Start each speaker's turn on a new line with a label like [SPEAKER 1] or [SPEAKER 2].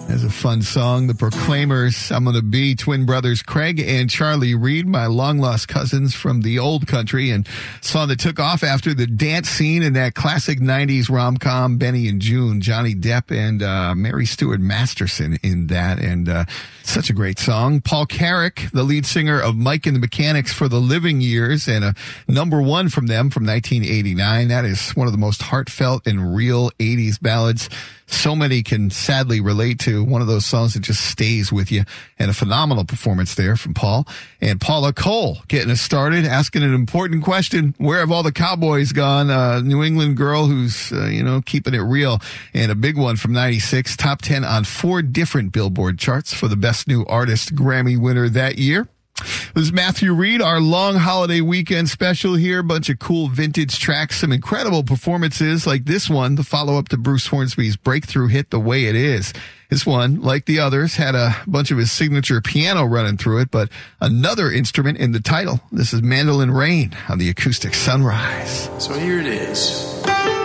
[SPEAKER 1] As a fun song, the Proclaimers, I'm Gonna Be, twin brothers Craig and Charlie Reed, my long-lost cousins from the old country, and a song that took off after the dance scene in that classic 90s rom-com, Benny and June, Johnny Depp and Mary Stuart Masterson in that, and such a great song. Paul Carrick, the lead singer of Mike and the Mechanics for the Living Years, and a number one from them from 1989. That is one of the most heartfelt and real 80s ballads so many can sadly relate to. One of those songs that just stays with you, and a phenomenal performance there from Paul. And Paula Cole getting us started, asking an important question: where have all the cowboys gone? New England girl who's keeping it real, and a big one from 96, top 10 on 4 different Billboard charts for the Best New Artist Grammy winner that year. This is Matthew Reed, our long holiday weekend special here. A bunch of cool vintage tracks, some incredible performances like this one, the follow-up to Bruce Hornsby's breakthrough hit, The Way It Is. This one, like the others, had a bunch of his signature piano running through it, but another instrument in the title. This is Mandolin Rain on the acoustic Sunrise.
[SPEAKER 2] So here it is.